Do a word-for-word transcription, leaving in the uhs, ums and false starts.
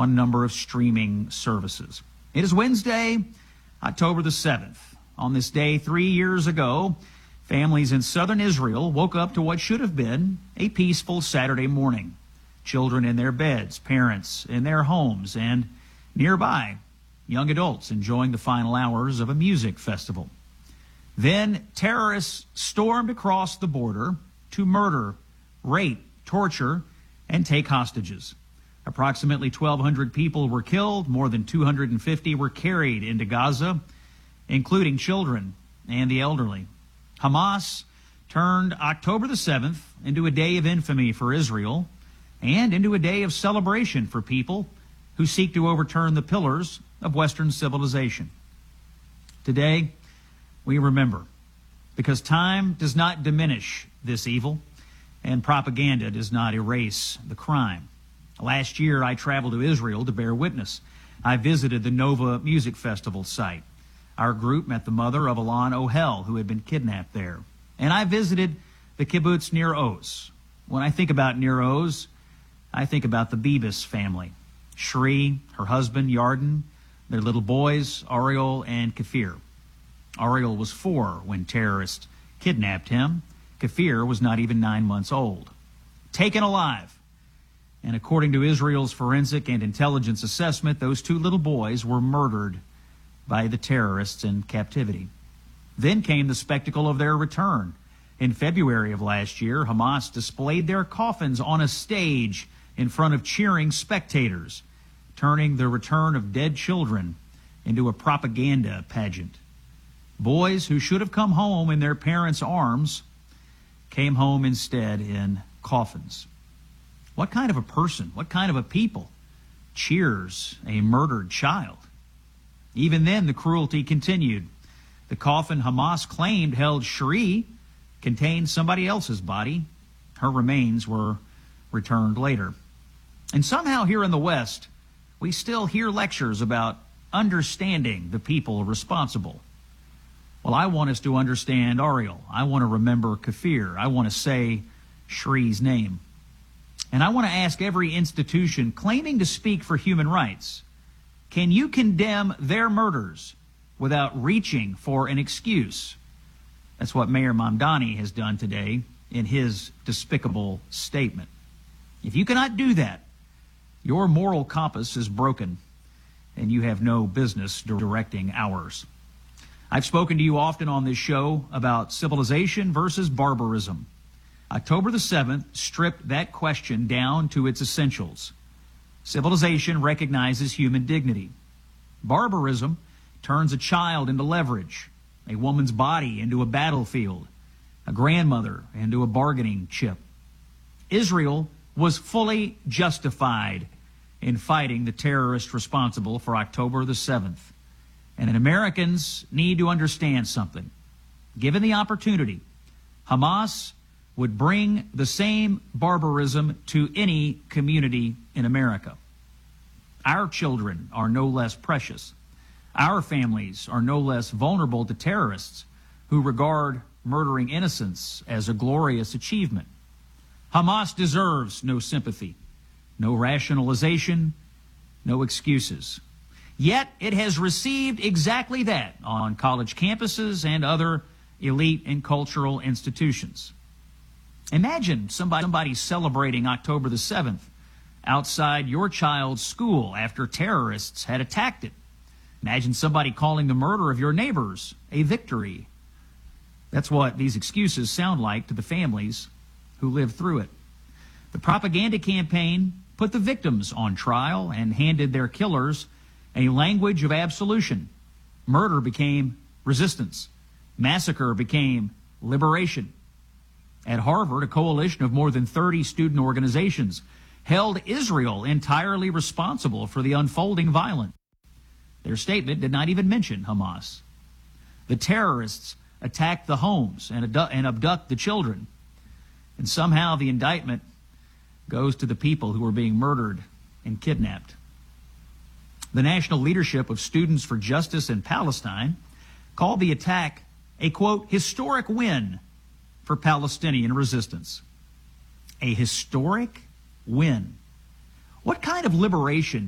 on a number of streaming services. It is Wednesday, October the seventh. On this day three years ago, families in southern Israel woke up to what should have been a peaceful Saturday morning. Children in their beds, parents in their homes, and nearby, young adults enjoying the final hours of a music festival. Then terrorists stormed across the border to murder, rape, torture, and take hostages. Approximately twelve hundred people were killed, more than two hundred fifty were carried into Gaza, including children and the elderly. Hamas turned October the seventh into a day of infamy for Israel and into a day of celebration for people who seek to overturn the pillars of Western civilization. Today, we remember, because time does not diminish this evil and propaganda does not erase the crime. Last year, I traveled to Israel to bear witness. I visited the Nova Music Festival site. Our group met the mother of Alon Ohel, who had been kidnapped there. And I visited the kibbutz Nir Oz. When I think about Nir Oz, I think about the Bibas family. Shri, her husband, Yarden, their little boys, Ariel and Kafir. Ariel was four when terrorists kidnapped him. Kafir was not even nine months old. Taken alive. And according to Israel's forensic and intelligence assessment, those two little boys were murdered by the terrorists in captivity. Then came the spectacle of their return. In February of last year, Hamas displayed their coffins on a stage in front of cheering spectators, turning the return of dead children into a propaganda pageant. Boys who should have come home in their parents' arms came home instead in coffins. What kind of a person, what kind of a people cheers a murdered child? Even then, the cruelty continued. The coffin Hamas claimed held Shri contained somebody else's body. Her remains were returned later. And somehow here in the West, we still hear lectures about understanding the people responsible. Well, I want us to understand Ariel. I want to remember Kafir. I want to say Shri's name. And I want to ask every institution claiming to speak for human rights, can you condemn their murders without reaching for an excuse? That's what Mayor Mamdani has done today in his despicable statement. If you cannot do that, your moral compass is broken, and you have no business directing ours. I've spoken to you often on this show about civilization versus barbarism. October the seventh stripped that question down to its essentials. Civilization recognizes human dignity. Barbarism turns a child into leverage, a woman's body into a battlefield, a grandmother into a bargaining chip. Israel was fully justified in fighting the terrorists responsible for October the seventh. And Americans need to understand something. Given the opportunity, Hamas would bring the same barbarism to any community in America. Our children are no less precious. Our families are no less vulnerable to terrorists who regard murdering innocents as a glorious achievement. Hamas deserves no sympathy, no rationalization, no excuses. Yet it has received exactly that on college campuses and other elite and cultural institutions. Imagine somebody, somebody celebrating October the seventh outside your child's school after terrorists had attacked it. Imagine somebody calling the murder of your neighbors a victory. That's what these excuses sound like to the families who lived through it. The propaganda campaign put the victims on trial and handed their killers a language of absolution. Murder became resistance. Massacre became liberation. At Harvard, a coalition of more than thirty student organizations held Israel entirely responsible for the unfolding violence. Their statement did not even mention Hamas. The terrorists attacked the homes and, abdu- and abduct the children. And somehow the indictment goes to the people who were being murdered and kidnapped. The national leadership of Students for Justice in Palestine called the attack a, quote, historic win for Palestinian resistance. A historic win. What kind of liberation